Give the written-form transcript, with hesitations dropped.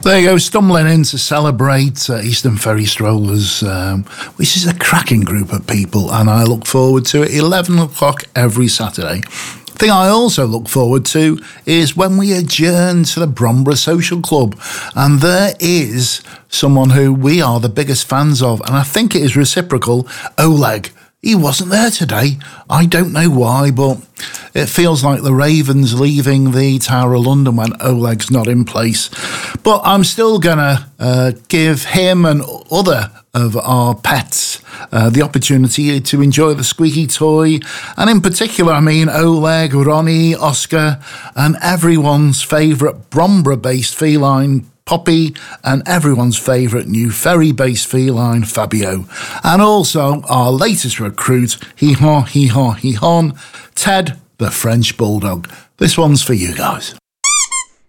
There you go, stumbling in to celebrate Eastern Ferry Strollers, which is a cracking group of people, and I look forward to it 11 o'clock every Saturday. The thing I also look forward to is when we adjourn to the Bromborough Social Club, and there is someone who we are the biggest fans of, and I think it is reciprocal, Oleg. He wasn't there today. I don't know why, but it feels like the Ravens leaving the Tower of London when Oleg's not in place. But I'm still going to give him and other of our pets the opportunity to enjoy the squeaky toy. And in particular, I mean Oleg, Ronnie, Oscar, and everyone's favourite Bromborough-based feline, Poppy, and everyone's favourite new Ferry-based feline, Fabio. And also our latest recruit, Hee-haw, hee-haw, hee-haw, Ted, the French Bulldog. This one's for you guys.